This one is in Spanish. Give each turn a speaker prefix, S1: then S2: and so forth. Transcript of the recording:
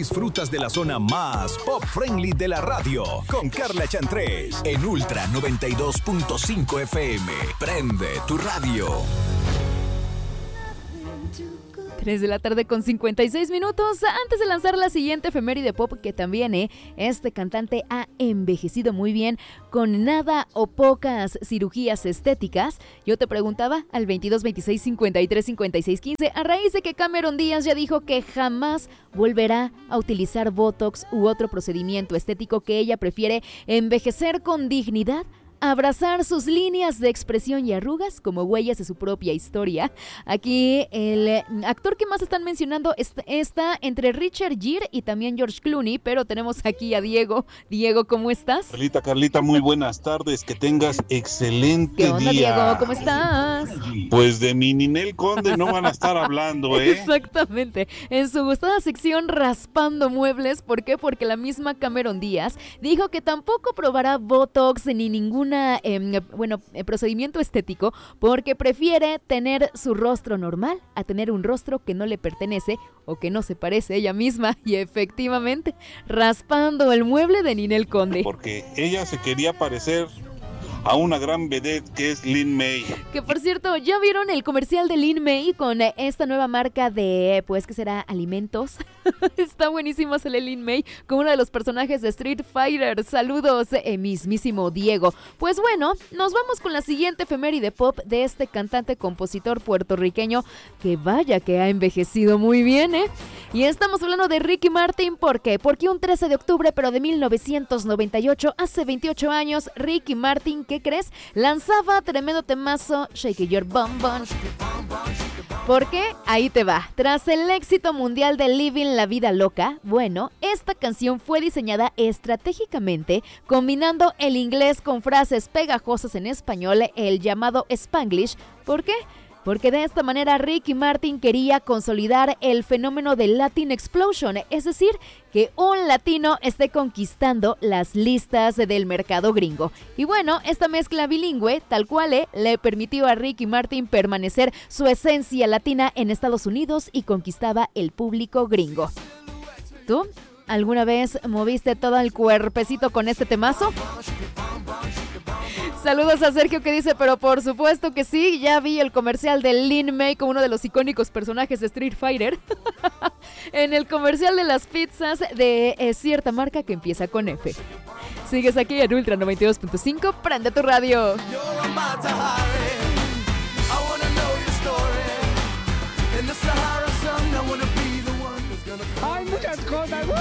S1: disfrutas de la zona más pop friendly de la radio con Carla Chantrés en Ultra 92.5 FM. Prende tu radio.
S2: 3 de la tarde con 56 minutos. Antes de lanzar la siguiente efeméride pop, que también este cantante ha envejecido muy bien con nada o pocas cirugías estéticas, yo te preguntaba al 22 26 53 56 15, a raíz de que Cameron Díaz ya dijo que jamás volverá a utilizar Botox u otro procedimiento estético, que ella prefiere envejecer con dignidad, abrazar sus líneas de expresión y arrugas como huellas de su propia historia. Aquí el actor que más están mencionando está entre Richard Gere y también George Clooney, pero tenemos aquí a Diego. Diego, ¿cómo estás?
S3: Carlita, muy buenas tardes, que tengas excelente
S2: ¿Qué onda,
S3: día.
S2: Diego? ¿Cómo estás?
S3: Pues de mi Ninel Conde no van a estar hablando, ¿eh?
S2: Exactamente, en su gustada sección Raspando Muebles. ¿Por qué? Porque la misma Cameron Díaz dijo que tampoco probará Botox ni ningún procedimiento estético, porque prefiere tener su rostro normal a tener un rostro que no le pertenece o que no se parece a ella misma. Y efectivamente, raspando el mueble de Ninel Conde.
S3: Porque ella se quería parecer a una gran vedette que es Lin May.
S2: Que por cierto, ¿ya vieron el comercial de Lin May con esta nueva marca de, pues, ¿qué será? Alimentos. Está buenísimo, sale Lin May como uno de los personajes de Street Fighter. Saludos, mismísimo Diego. Pues bueno, nos vamos con la siguiente efeméride pop de este cantante compositor puertorriqueño que vaya que ha envejecido muy bien, ¿eh? Y estamos hablando de Ricky Martin. ¿Por qué? Porque un 13 de octubre, pero de 1998, hace 28 años, Ricky Martin, ¿qué crees? Lanzaba tremendo temazo, Shake Your Bum Bum. ¿Por qué? Ahí te va. Tras el éxito mundial de Living la Vida Loca, bueno, esta canción fue diseñada estratégicamente, combinando el inglés con frases pegajosas en español, el llamado Spanglish. ¿Por qué? Porque de esta manera Ricky Martin quería consolidar el fenómeno del Latin Explosion, es decir, que un latino esté conquistando las listas del mercado gringo. Y bueno, esta mezcla bilingüe, tal cual, le permitió a Ricky Martin permanecer su esencia latina en Estados Unidos y conquistaba el público gringo. ¿Tú alguna vez moviste todo el cuerpecito con este temazo? Saludos a Sergio, que dice, pero por supuesto que sí, ya vi el comercial de Lin May como uno de los icónicos personajes de Street Fighter. En el comercial de las pizzas de cierta marca que empieza con F. Sigues aquí en Ultra 92.5, prende tu radio.
S4: Hay muchas cosas.